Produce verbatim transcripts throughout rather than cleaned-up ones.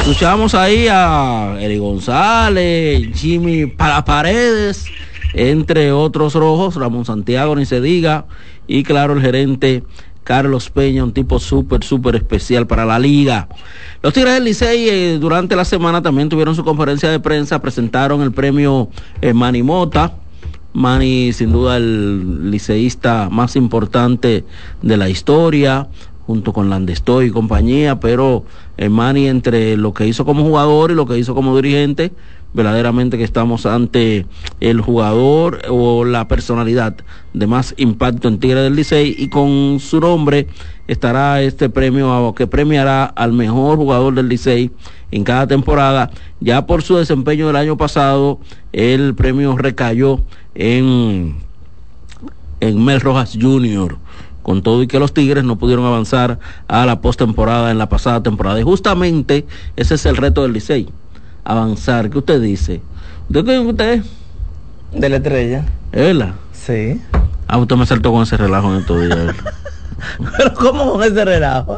Escuchamos ahí a Eri González, Jimmy Paredes, entre otros rojos, Ramón Santiago, ni se diga, y claro, el gerente Carlos Peña, un tipo súper, súper especial para la liga. Los Tigres del Licey eh, durante la semana también tuvieron su conferencia de prensa, presentaron el premio eh, Manny Mota. Manny, sin duda, el liceísta más importante de la historia, junto con Landestoy y compañía, pero eh, Manny, entre lo que hizo como jugador y lo que hizo como dirigente, verdaderamente que estamos ante el jugador o la personalidad de más impacto en Tigres del Licey, y con su nombre estará este premio que premiará al mejor jugador del Licey en cada temporada. Ya por su desempeño del año pasado, el premio recayó en, en Mel Rojas junior, con todo y que los Tigres no pudieron avanzar a la postemporada en la pasada temporada. Y justamente ese es el reto del Licey, avanzar. ¿Qué usted dice? ¿De qué usted es? De la Estrella. ¿Es verdad? Sí. Ah, usted me saltó con ese relajo en estos días. ¿Pero cómo con ese relajo?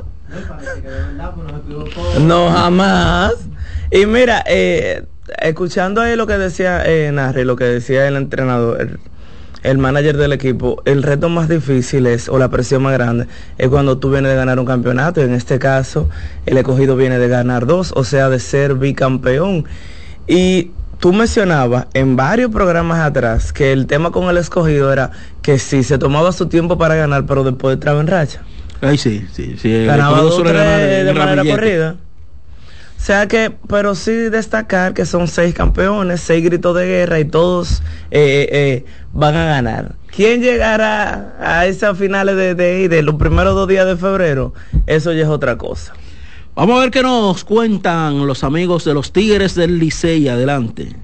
No, jamás. Y mira, eh, escuchando ahí lo que decía eh, Narri, lo que decía el entrenador, el, el manager del equipo, el reto más difícil es, o la presión más grande, es cuando tú vienes de ganar un campeonato. En este caso, el escogido viene de ganar dos, o sea, de ser bicampeón. Y tú mencionabas en varios programas atrás que el tema con el escogido era que sí, se tomaba su tiempo para ganar, pero después entraba en racha. Ay, sí, sí, sí. Ganaba dos, tres de manera corrida. O sea que, pero sí destacar que son seis campeones, seis gritos de guerra y todos eh, eh, van a ganar. ¿Quién llegará a esas finales de, de, de los primeros dos días de febrero? Eso ya es otra cosa. Vamos a ver qué nos cuentan los amigos de los Tigres del Licey. Adelante.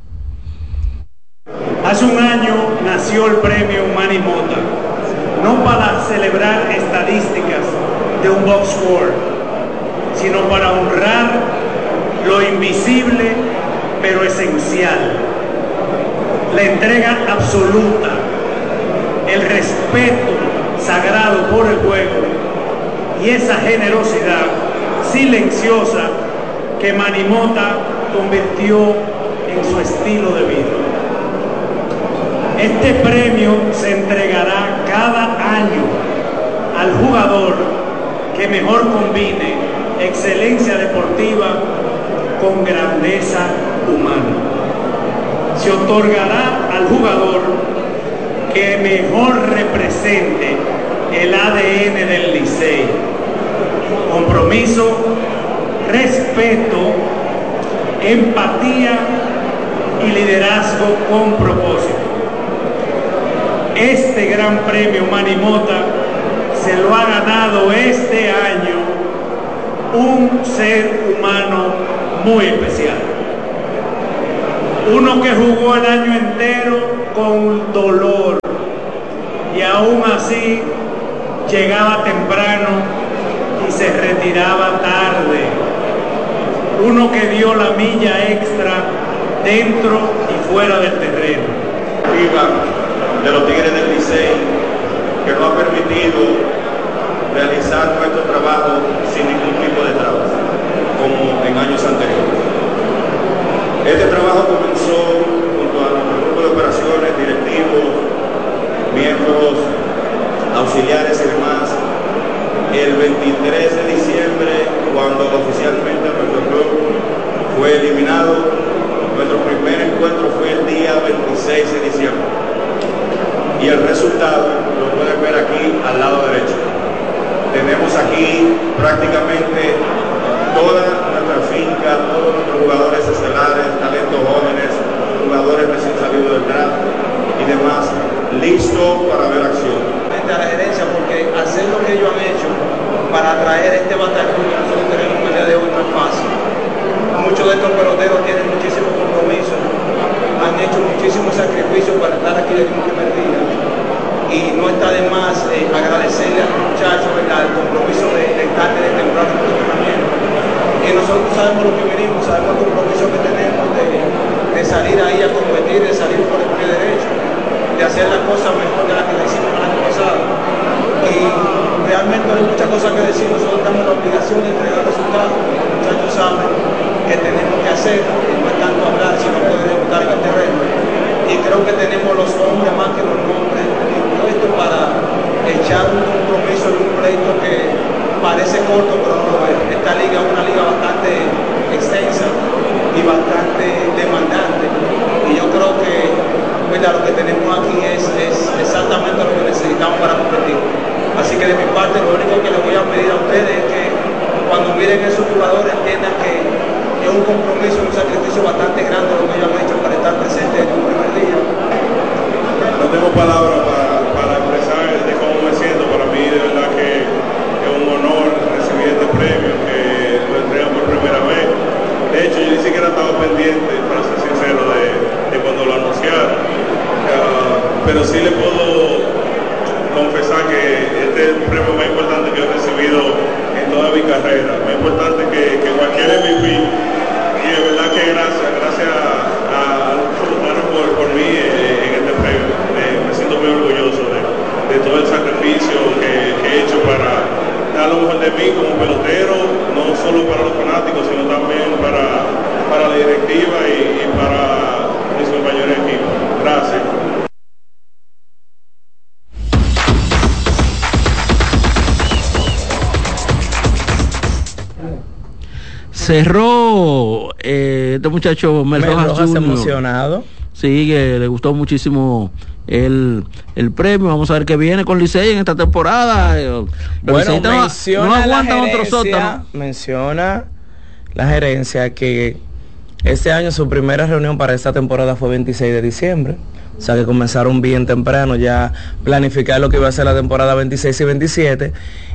Hace un año nació el premio Manny Mota, no para celebrar estadísticas de un box score, sino para honrar lo invisible pero esencial, la entrega absoluta, el respeto sagrado por el juego y esa generosidad silenciosa que Manny Mota convirtió en su estilo de vida. Este premio se entregará cada año al jugador que mejor combine excelencia deportiva con grandeza humana. Se otorgará al jugador que mejor represente el A D N del Licey: compromiso, respeto, empatía y liderazgo con propósito. Este gran premio Manny Mota se lo ha ganado este año un ser humano muy especial. Uno que jugó el año entero con dolor y aún así llegaba temprano y se retiraba tarde. Uno que dio la milla extra dentro y fuera del terreno. Viva de los Tigres del Licey, que nos ha permitido realizar nuestro trabajo sin ningún tipo de trabas, como en años anteriores. Este trabajo comenzó junto a nuestro grupo de operaciones, directivos, miembros, auxiliares y demás, el veintitrés de diciembre, cuando oficialmente nuestro club fue eliminado. Nuestro primer encuentro fue el día veintiséis de diciembre. Y el resultado lo pueden ver aquí al lado derecho. Tenemos aquí prácticamente toda nuestra finca, todos nuestros jugadores estelares, talentos jóvenes, jugadores recién salidos del draft y demás, listos para ver acción. A la gerencia, porque hacer lo que ellos han hecho para traer este batallón que nosotros tenemos el día de hoy no es fácil. Muchos de estos peloteros tienen muchísimo compromiso, han hecho muchísimos sacrificios para estar aquí desde un primer día, y no está de más eh, agradecerle a los muchachos, ¿verdad?, el compromiso de, de estar desde temprano en el entrenamiento. Y nosotros sabemos lo que venimos, sabemos el compromiso que tenemos de, de salir ahí a competir, de salir por el pie derecho, de hacer las cosas mejor de las que la hicimos el año pasado. Y realmente hay muchas cosas que decir, nosotros tenemos la obligación de entregar resultados. Los muchachos saben que tenemos que hacer, y no es tanto hablar, sino poder ejecutar en el terreno. Y creo que tenemos los hombres más que los nombres impuestos para echar un compromiso en un pleito que parece corto, pero no lo es. Esta liga es una liga bastante extensa y bastante demandante. Y yo creo que mira, lo que tenemos aquí es, es exactamente lo que necesitamos para competir. Así que de mi parte, lo único que les voy a pedir a ustedes es que cuando miren a esos jugadores entiendan que es un compromiso, un sacrificio bastante grande lo que ellos han hecho para estar presentes en el primer día. No tengo palabras para, para expresar de cómo me siento. Para mí de verdad que es un honor recibir este premio, que lo entregan por primera vez. De hecho, yo ni siquiera estaba pendiente, para ser sincero, de, de cuando lo anunciaron. Uh, pero sí le puedo confesar que este es el premio más importante que he recibido en toda mi carrera. Más importante que, que cualquier M V P. Y de verdad que gracias, gracias a, a los que votaron por, por mí eh, en este premio. Eh, me siento muy orgulloso de, de todo el sacrificio que, que he hecho para dar lo mejor de mí como pelotero, no solo para los fanáticos, sino también para, para la directiva y, y para mis compañeros de equipo. Gracias. Cerró eh, este muchacho Mel Rojas junior emocionado. Sí, que le gustó muchísimo el, el premio. Vamos a ver qué viene con Licey en esta temporada. Bueno, menciona, no aguantan la gerencia, otro sótano. Menciona la gerencia que este año su primera reunión para esta temporada fue veintiséis de diciembre. O sea que comenzaron bien temprano ya planificar lo que iba a ser la temporada veintiséis y veintisiete.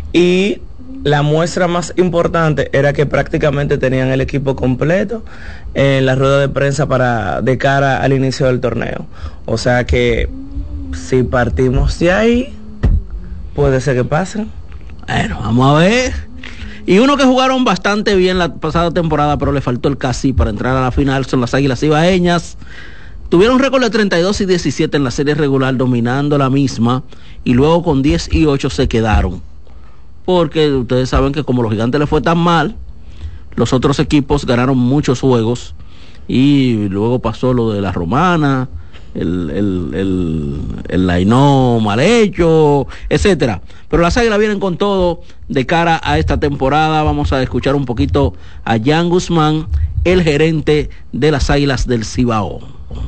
Y la muestra más importante era que prácticamente tenían el equipo completo en la rueda de prensa para de cara al inicio del torneo. O sea que si partimos de ahí, puede ser que pasen. Bueno, vamos a ver. Y uno que jugaron bastante bien la pasada temporada, pero le faltó el casi para entrar a la final, son las Águilas Ibaeñas. Tuvieron un récord de treinta y dos y diecisiete en la serie regular, dominando la misma, y luego con diez y ocho se quedaron. Porque ustedes saben que como los Gigantes les fue tan mal, los otros equipos ganaron muchos juegos, y luego pasó lo de la Romana, el, el, el, el Lainó mal hecho, etcétera. Pero las Águilas vienen con todo de cara a esta temporada. Vamos a escuchar un poquito a Jan Guzmán, el gerente de las Águilas del Cibao.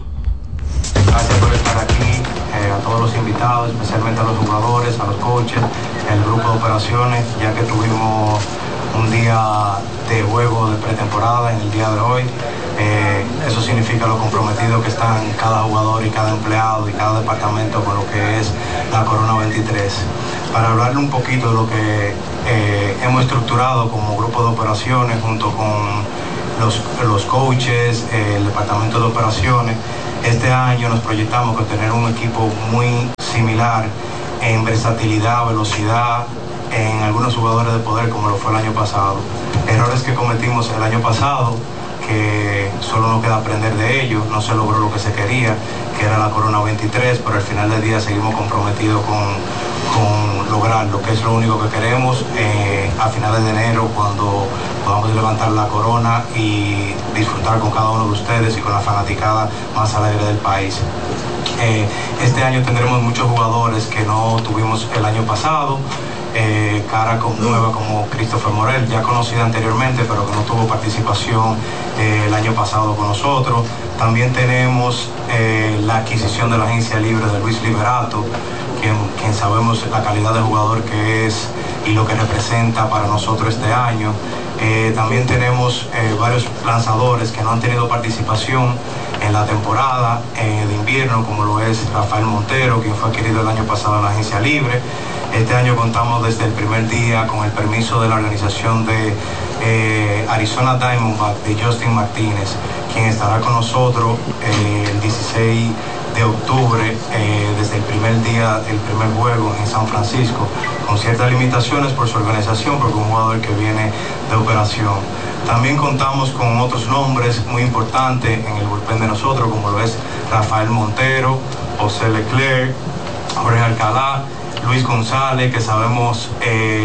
Gracias por estar aquí, eh, a todos los invitados, especialmente a los jugadores, a los coaches, el grupo de operaciones, ya que tuvimos un día de juego de pretemporada en el día de hoy. Eh, eso significa lo comprometido que están cada jugador y cada empleado y cada departamento con lo que es la Corona veintitrés. Para hablarle un poquito de lo que eh, hemos estructurado como grupo de operaciones junto con los, los coaches, eh, el departamento de operaciones, este año nos proyectamos con tener un equipo muy similar en versatilidad, velocidad, en algunos jugadores de poder como lo fue el año pasado. Errores que cometimos el año pasado, que solo nos queda aprender de ellos. No se logró lo que se quería, que era la Corona veintitrés, pero al final del día seguimos comprometidos con, con lograr lo que es lo único que queremos eh, a finales de enero, cuando podamos levantar la corona y disfrutar con cada uno de ustedes y con la fanaticada más alegre del país. Eh, este año tendremos muchos jugadores que no tuvimos el año pasado. Eh, cara con, nueva como Christopher Morel, ya conocida anteriormente, pero que no tuvo participación eh, el año pasado con nosotros. También tenemos eh, la adquisición de la agencia libre de Luis Liberato, quien, quien sabemos la calidad de jugador que es y lo que representa para nosotros este año. Eh, también tenemos eh, varios lanzadores que no han tenido participación en la temporada eh, de invierno, como lo es Rafael Montero, quien fue adquirido el año pasado en la agencia libre. Este año contamos desde el primer día con el permiso de la organización de eh, Arizona Diamondbacks de Justin Martínez, quien estará con nosotros eh, el dieciséis de octubre, eh, desde el primer día del primer juego en San Francisco, con ciertas limitaciones por su organización, porque es un jugador que viene de operación. También contamos con otros nombres muy importantes en el bullpen de nosotros, como lo es Rafael Montero, José Leclerc, Jorge Alcalá, Luis González, que sabemos eh,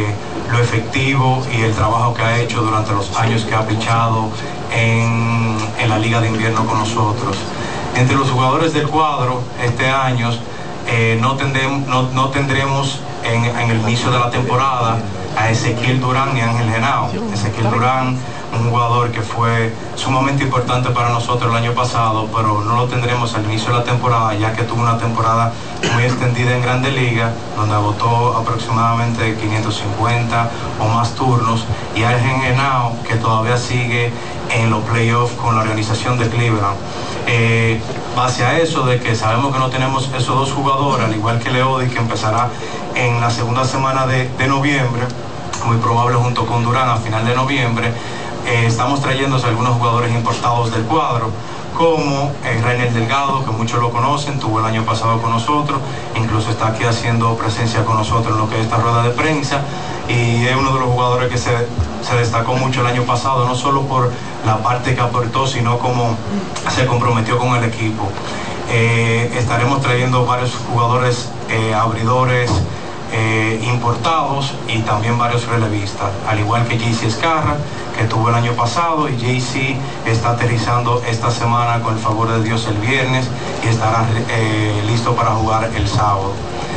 lo efectivo y el trabajo que ha hecho durante los años que ha pichado en, en la Liga de Invierno con nosotros. Entre los jugadores del cuadro este año eh, no, tendremos, no, no tendremos en, en el inicio de la temporada a Ezequiel Durán y Ángel Genao. Ezequiel Durán, un jugador que fue sumamente importante para nosotros el año pasado, pero no lo tendremos al inicio de la temporada, ya que tuvo una temporada muy extendida en Grandes Ligas, donde agotó aproximadamente quinientos cincuenta o más turnos, y Ángel Genao, que todavía sigue en los playoffs con la organización de Cleveland. Eh, base a eso de que sabemos que no tenemos esos dos jugadores, al igual que Leody, que empezará en la segunda semana de, de noviembre, muy probable junto con Durán a final de noviembre, eh, estamos trayéndose algunos jugadores importados del cuadro, como eh, Rainer Delgado, que muchos lo conocen, tuvo el año pasado con nosotros, incluso está aquí haciendo presencia con nosotros en lo que es esta rueda de prensa, y es uno de los jugadores que se, se destacó mucho el año pasado, no solo por la parte que aportó, sino como se comprometió con el equipo. Eh, estaremos trayendo varios jugadores eh, abridores eh, importados y también varios relevistas, al igual que J C Escarra, que tuvo el año pasado, y J C está aterrizando esta semana con el favor de Dios el viernes y estará eh, listo para jugar el sábado.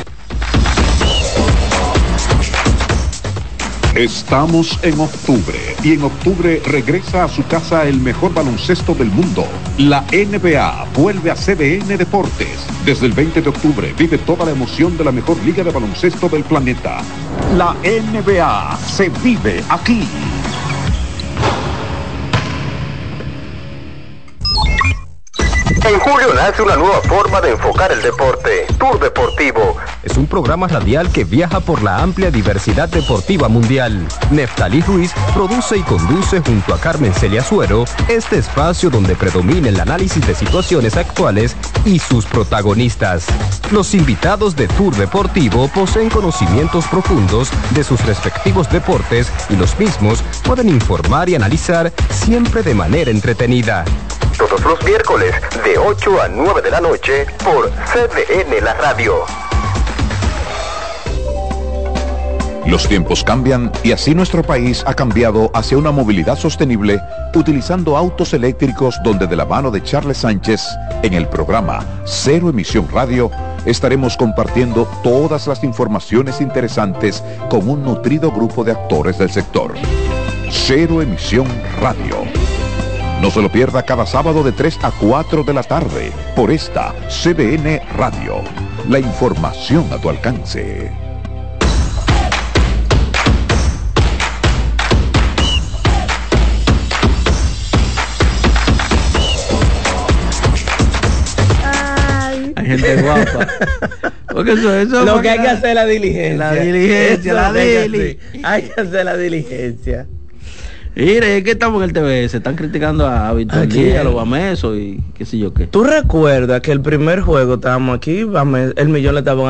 Estamos en octubre y en octubre regresa a su casa el mejor baloncesto del mundo. La N B A vuelve a C D N Deportes. Desde el veinte de octubre vive toda la emoción de la mejor liga de baloncesto del planeta. La N B A se vive aquí. En julio nace una nueva forma de enfocar el deporte. Tour Deportivo. Es un programa radial que viaja por la amplia diversidad deportiva mundial. Neftalí Ruiz produce y conduce junto a Carmen Celia Suero este espacio donde predomina el análisis de situaciones actuales y sus protagonistas. Los invitados de Tour Deportivo poseen conocimientos profundos de sus respectivos deportes y los mismos pueden informar y analizar siempre de manera entretenida. Todos los miércoles de ocho a nueve de la noche por C D N La Radio. Los tiempos cambian y así nuestro país ha cambiado hacia una movilidad sostenible utilizando autos eléctricos, donde de la mano de Charles Sánchez en el programa Cero Emisión Radio estaremos compartiendo todas las informaciones interesantes con un nutrido grupo de actores del sector. Cero Emisión Radio. No se lo pierda cada sábado de tres a cuatro de la tarde por esta C D N Radio. La información a tu alcance. Hay gente guapa. Porque eso, eso lo que hay que hacer es la diligencia. La diligencia, la dili. Hay que hacer la diligencia. Mire, es que estamos en el T V S, están criticando a Víctor Díaz, a los Bamesos y qué sé yo qué. ¿Tú recuerdas que el primer juego estábamos aquí, Bames, el millón le estaban